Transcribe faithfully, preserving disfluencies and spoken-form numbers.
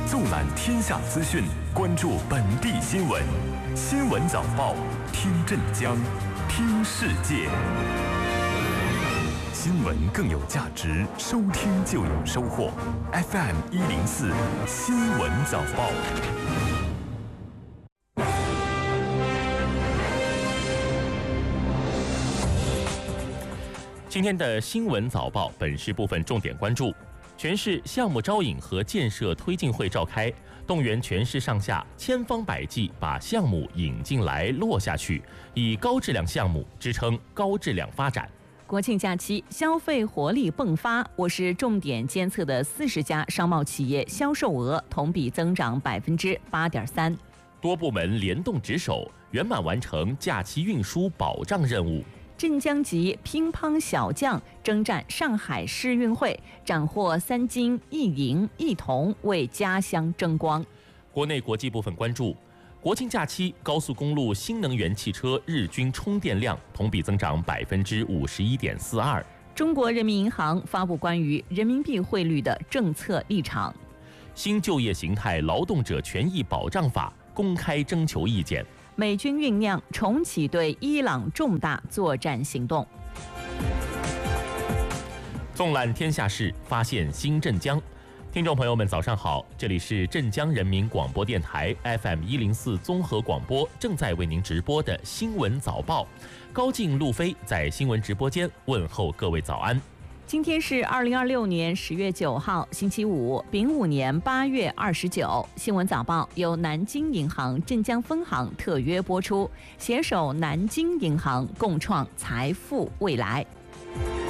纵览天下资讯，关注本地新闻。新闻早报，听镇江，听世界。新闻更有价值，收听就有收获。F M 一零四新闻早报。 今天的新闻早报本市部分重点关注：全市项目招引和建设推进会召开，动员全市上下千方百计把项目引进来落下去，以高质量项目支撑高质量发展。 国庆假期消费活力迸发，我市重点监测的四十家商贸企业销售额同比增长百分之八点三， 多部门联动值守，圆满完成假期运输保障任务。 镇江籍乒乓小将征战上海世运会，斩获三金一银一铜，为家乡争光。 国内国际部分关注：国庆假期高速公路新能源汽车日均充电量同比增长百分之五十一点四二。 中国人民银行发布关于人民币汇率的政策立场。 新就业形态劳动者权益保障法公开征求意见。 美军酝酿重启对伊朗重大作战行动。 纵览天下事，发现新镇江。听众朋友们，早上好，这里是镇江人民广播电台 F M 一零四综合广播，正在为您直播的新闻早报。高静、路飞在新闻直播间问候各位早安。 今天是二零二六年十月九号，星期五，丙午年八月二十九。新闻早报由南京银行镇江分行特约播出，携手南京银行，共创财富未来。